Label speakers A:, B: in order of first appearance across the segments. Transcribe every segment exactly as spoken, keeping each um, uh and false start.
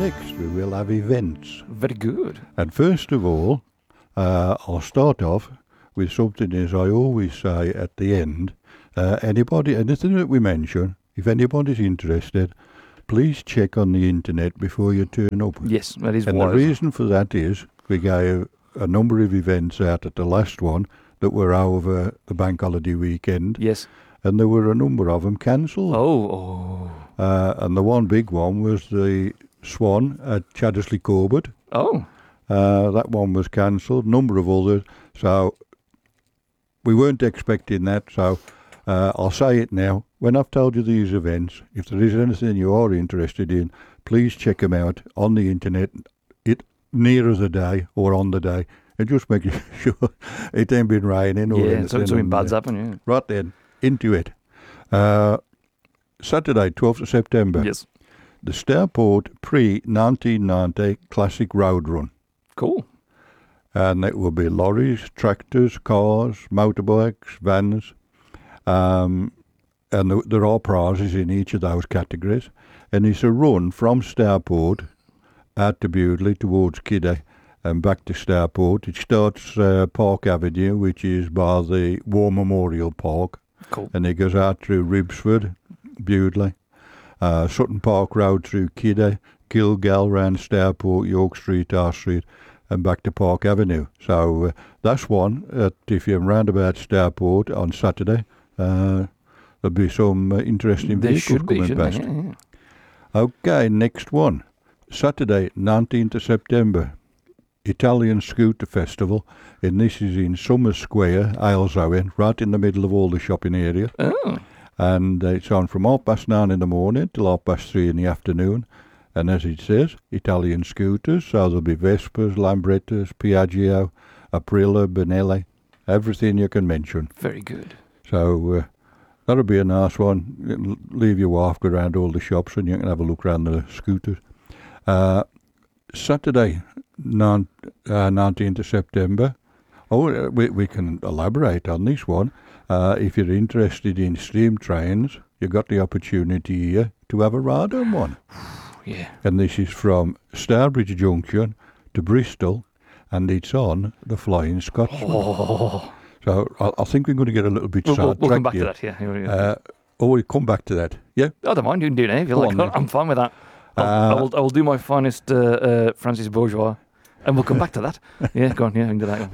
A: next we will have events.
B: Very good.
A: And first of all, uh, I'll start off with something as I always say at the end. Uh, anybody, anything that we mention, if anybody's interested, please check on the internet before you turn up.
B: Yes, that is
A: And
B: wise.
A: the reason for that is we gave a number of events out at the last one that were over the bank holiday weekend.
B: Yes.
A: And there were a number of them cancelled.
B: Oh, oh.
A: Uh, and the one big one was the Swan at Chaddesley Corbett.
B: Oh.
A: Uh, that one was cancelled. A number of others. So we weren't expecting that. So uh, I'll say it now. When I've told you these events, if there is anything you are interested in, please check them out on the internet, it nearer the day or on the day, and just make sure it ain't been raining or
B: Yeah,
A: anything.
B: so something
A: and,
B: bad's
A: uh,
B: happened, yeah.
A: Right then, into it. Uh, Saturday, twelfth of September.
B: Yes.
A: The Starport pre nineteen ninety Classic Road Run.
B: Cool.
A: And it will be lorries, tractors, cars, motorbikes, vans. Um, and th- there are prizes in each of those categories. And it's a run from Starport out to Bewdley towards Kidday and back to Starport. It starts uh, Park Avenue, which is by the War Memorial Park.
B: Cool.
A: And it goes out through Ribsford, Bewdley, uh, Sutton Park Road through Kidday, Gilgal round Starport, York Street, R Street, and back to Park Avenue. So uh, that's one. That if you're round about Starport on Saturday, uh, there'll be some uh, interesting
B: There
A: vehicles
B: should be,
A: coming
B: shouldn't
A: past.
B: there? Yeah, yeah.
A: Okay, next one. Saturday, nineteenth of September, Italian Scooter Festival, and this is in Summer Square, Ayleshowen, right in the middle of all the shopping area.
B: Oh.
A: And uh, it's on from half past nine in the morning till half past three in the afternoon. And as it says, Italian scooters, so there'll be Vespas, Lambrettas, Piaggio, Aprilia, Benelli, everything you can mention.
B: Very good.
A: So uh, that'll be a nice one. It'll leave your wife, go around all the shops and you can have a look around the scooters. Uh, Saturday, nine, uh, nineteenth of September. Oh, we, we can elaborate on this one. Uh, if you're interested in steam trains, you've got the opportunity here to have a ride on one.
B: Yeah.
A: And this is from Stourbridge Junction to Bristol, and it's on the Flying Scotsman.
B: Oh.
A: So I, I think we're going to get a little bit
B: We'll, we'll,
A: sidetracked
B: we'll come back
A: here.
B: to that, yeah. Here we go.
A: Uh, oh, we'll come back to that. Yeah?
B: I don't mind, you can do it now if you
A: Go
B: like.
A: on then.
B: I'm fine with that. I'll,
A: Uh,
B: I, will, I will do my finest uh, uh, Francis Bourgeois, and we'll come back to that. Yeah, go on, yeah, I can do that.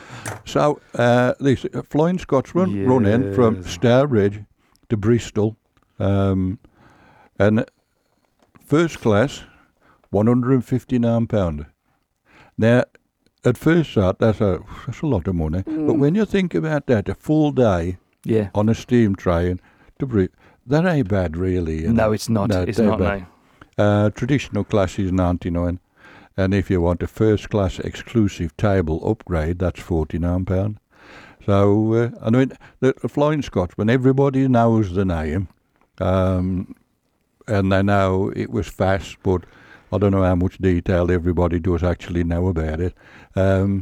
A: So uh, this uh, Flying Scotsman running from
B: Yes.
A: Stourbridge to Bristol, um, and first class, one hundred and fifty-nine pound. Now, at first sight, that's a that's a lot of money.
B: Mm.
A: But when you think about that, a full day
B: Yeah.
A: on a steam train to Bristol, that ain't bad, really. you know.
B: No, it's not.
A: No,
B: it's
A: they're
B: not,
A: bad.
B: no.
A: Uh, traditional class is ninety-nine, and if you want a first class exclusive table upgrade, that's forty-nine pound. So uh, I mean, the, the Flying Scotsman, everybody knows the name, um, and they know it was fast, but I don't know how much detail everybody does actually know about it. Um,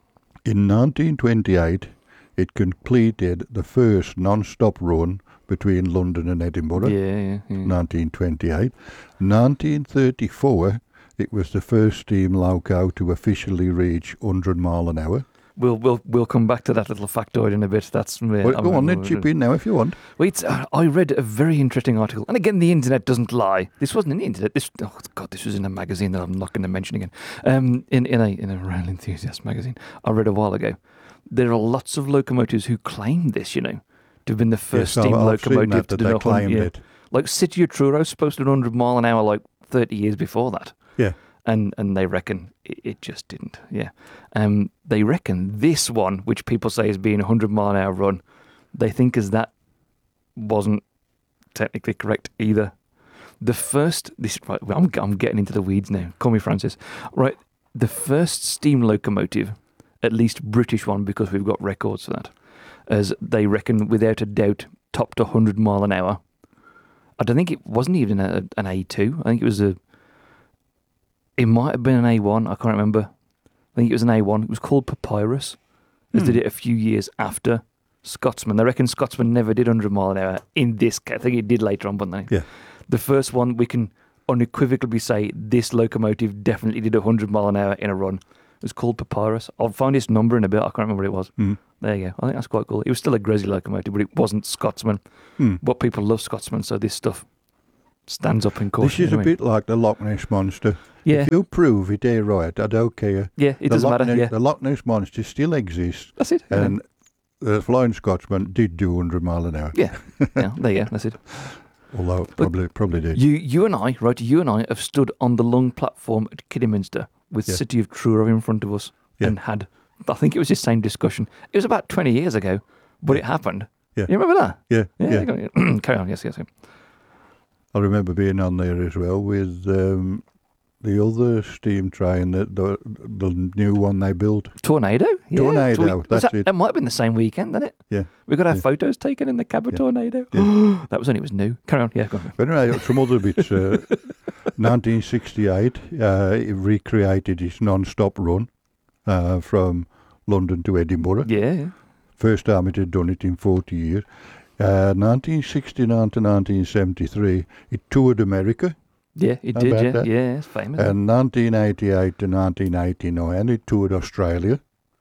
A: in nineteen twenty-eight, it completed the first non-stop run between London and Edinburgh.
B: Yeah, yeah, yeah.
A: nineteen twenty-eight. nineteen thirty-four, it was the first steam loco to officially reach one hundred mile an hour.
B: We'll we'll we'll come back to that little factoid in a bit. That's yeah,
A: Well, go
B: I'm-
A: on then, chip in now if you want.
B: Wait, uh, I read a very interesting article, and again, the internet doesn't lie. This wasn't in the internet. This, oh God, this was in a magazine that I'm not going to mention again. Um, in in a in a Rail Enthusiast magazine, I read a while ago. There are lots of locomotives who claim this. You know, to have been the first
A: Yes,
B: steam
A: I've- I've seen
B: locomotive
A: that,
B: to
A: that
B: do
A: they
B: a hundred-
A: claimed
B: yeah.
A: it.
B: Like City of Truro supposed to do one hundred mile an hour like thirty years before that.
A: Yeah.
B: And and they reckon it, it just didn't. Yeah. Um. They reckon this one, which people say is being a hundred mile an hour run, they think is that wasn't technically correct either. The first this right, I'm I'm getting into the weeds now. Call me Francis. Right. The first steam locomotive, at least British one, because we've got records for that, as they reckon without a doubt topped a hundred mile an hour. I don't think it wasn't even a, an A two. I think it was a. It might have been an A one. I can't remember. I think it was an A one. It was called Papyrus. They
A: Hmm.
B: did it a few years after Scotsman. They reckon Scotsman never did one hundred mile an hour in this case. I think it did later on, but they.
A: Yeah.
B: The first one we can unequivocally say this locomotive definitely did one hundred mile an hour in a run. It was called Papyrus. I'll find its number in a bit. I can't remember what it was.
A: Mm.
B: There you go. I think that's quite cool. It was still a Grezzy locomotive, but it wasn't Scotsman.
A: Mm.
B: But people love Scotsman, so this stuff stands up in court.
A: This is
B: anyway.
A: a bit like the Loch Ness Monster.
B: Yeah.
A: If you prove it ain't right, I don't care.
B: Yeah, it
A: the
B: doesn't
A: Loch
B: matter.
A: Ness,
B: Yeah.
A: The Loch Ness Monster still exists,
B: That's it. Yeah.
A: and the Flying Scotsman did do one hundred mile an hour.
B: Yeah. yeah, there you go. That's it.
A: Although it probably probably did.
B: You, you and I, right? You and I have stood on the long platform at Kidderminster with
A: Yeah.
B: City of Truro in front of us
A: Yeah.
B: and had, I think it was the same discussion. It was about twenty years ago, but
A: Yeah.
B: it happened.
A: Yeah.
B: You remember that?
A: yeah, yeah.
B: Yeah. Carry on. Yes, yes. yes.
A: I remember being on there as well with um, the other steam train, the, the the new one they built.
B: Tornado? Yeah.
A: Tornado,
B: So we- was
A: that's
B: that,
A: it.
B: That might have been the same weekend, didn't it?
A: Yeah.
B: We got our
A: Yeah.
B: photos taken in the cab of
A: Yeah.
B: Tornado. That was when it was new. Carry on. Yeah, go on.
A: But anyway, some other bits. Uh, nineteen sixty-eight, uh, it recreated its non-stop run uh, from London to Edinburgh.
B: Yeah. yeah.
A: First time it had done it in forty years. Uh, nineteen sixty-nine to nineteen seventy-three, it toured America.
B: Yeah, it
A: How
B: did.
A: about
B: Yeah,
A: that?
B: yeah, it's famous.
A: And nineteen eighty-eight to nineteen eighty-nine, it toured Australia.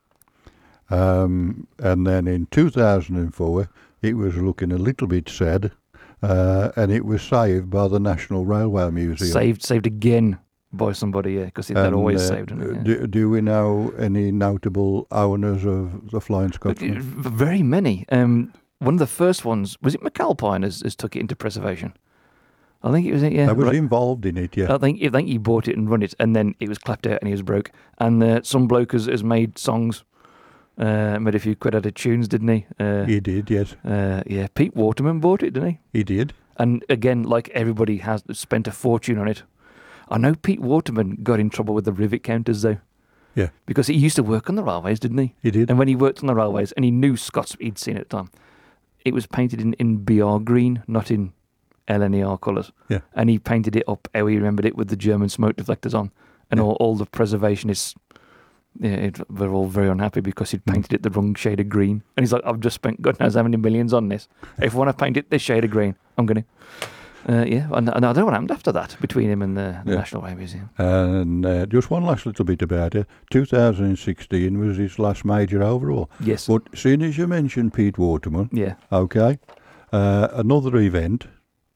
A: Um, and then in two thousand four, it was looking a little bit sad, uh, and it was saved by the National Railway Museum.
B: saved, saved again by somebody. Yeah, because they're
A: And,
B: always
A: uh,
B: saved. Isn't it? Yeah.
A: do, do we know any notable owners of the Flying Scotsman?
B: V- Very many. Um, one of the first ones was it McAlpine has, has took it into preservation. I think it was. Yeah,
A: I was
B: right.
A: involved in it, yeah.
B: I think I think he bought it and run it, and then it was clapped out and he was broke. And uh, some bloke has, has made songs, uh, made a few quid out of tunes, didn't he? Uh,
A: He did, yes.
B: uh, yeah, Pete Waterman bought it, didn't he?
A: He did.
B: And again, like everybody has spent a fortune on it. I know Pete Waterman got in trouble with the rivet counters though.
A: Yeah.
B: Because he used to work on the railways, didn't he?
A: He did.
B: And when he worked on the railways, and he knew Scots he'd seen at the time, it was painted in, in B R green, not in L N E R colours.
A: Yeah.
B: And he painted it up how he remembered it with the German smoke deflectors on. And
A: Yeah.
B: all, all the preservationists, yeah, it, were all very unhappy because he'd
A: Mm.
B: painted it the wrong shade of green. And he's like, I've just spent God knows how many millions on this. If I want to paint it this shade of green, I'm going to. Uh, yeah, and, and I don't know what happened after that between him and the, the
A: Yeah.
B: National Railway Museum.
A: And uh, just one last little bit about it. two thousand sixteen was his last major overhaul.
B: Yes.
A: But seeing as you mentioned Pete Waterman,
B: Yeah.
A: okay, uh, another event,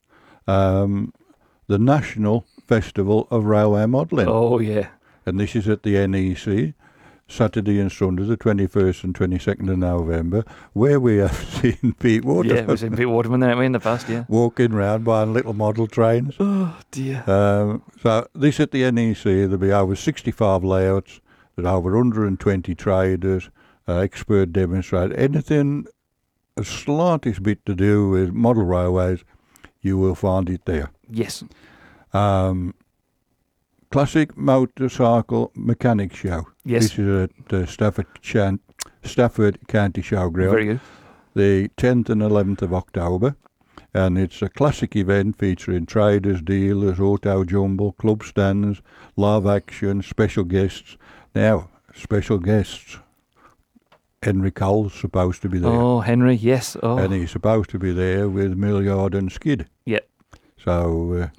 A: um, the National Festival of Railway Modelling.
B: Oh, yeah.
A: And this is at the N E C, Saturday and Sunday, the twenty-first and twenty-second of November, where we have seen Pete Waterman
B: Yeah, we've seen Pete Waterman there, haven't we, in the past, yeah.
A: walking round buying little model trains.
B: Oh, dear.
A: Um, so this at the N E C, there'll be over sixty-five layouts, there's over one hundred twenty traders, uh, expert demonstrators, anything, the slightest bit to do with model railways, you will find it there.
B: Yes.
A: Um, Classic Motorcycle Mechanic Show.
B: Yes.
A: This is at uh, Stafford, Chan- Stafford County Showground,
B: Very good.
A: the tenth and eleventh of October. And it's a classic event featuring traders, dealers, auto jumble, club stands, live action, special guests. Now, special guests. Henry Cole's supposed to be there.
B: Oh, Henry, yes. Oh,
A: And he's supposed to be there with Milliard and Skid.
B: yeah.
A: So, uh,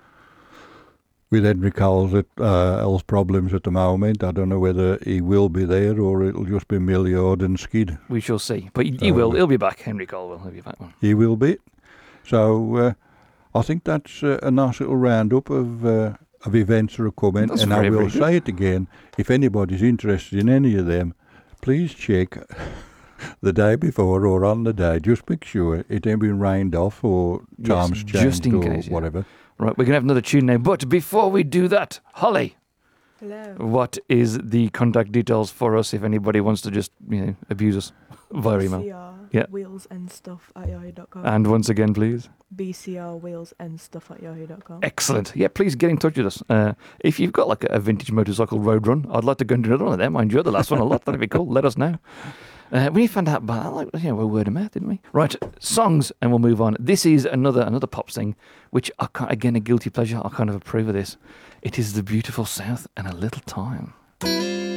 A: with Henry Cole's at, uh, health problems at the moment, I don't know whether he will be there or it'll just be Milliard and Skid.
B: We shall see. But he, he
A: So,
B: will.
A: uh,
B: He'll be back. Henry Cole will. He'll be back.
A: He will be. So, uh, I think that's uh, a nice little roundup of uh, of events that are coming.
B: That's
A: and
B: very,
A: I will
B: very good.
A: say it again, if anybody's interested in any of them, please check the day before or on the day. Just make sure it ain't been rained off or
B: Yes,
A: times
B: just
A: changed
B: in
A: or
B: case, yeah.
A: whatever.
B: Right, we're going to have another tune now. But before we do that, Holly,
C: Hello.
B: what is the contact details for us if anybody wants to just, you know, abuse us via email?
C: B C R
B: Yeah.
C: wheels and stuff at yahoo dot com.
B: And once again, please.
C: B C R wheels and stuff at yahoo dot com.
B: Excellent. Yeah, please get in touch with us. Uh, if you've got like a, a vintage motorcycle road run, I'd like to go and do another one of them. I enjoyed the last one a lot. That'd be cool. Let us know. Uh, we found out about like you know we word of mouth, didn't we? Right, songs, and we'll move on. This is another another pop thing, which I can't, again a guilty pleasure. I kind of approve of this. It is the beautiful South and a little time.